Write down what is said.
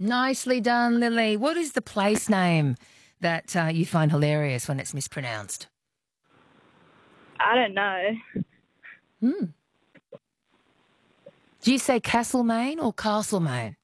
Nicely done, Lily. What is the place name that you find hilarious when it's mispronounced? I don't know. Do you say Castlemaine or Castlemaine?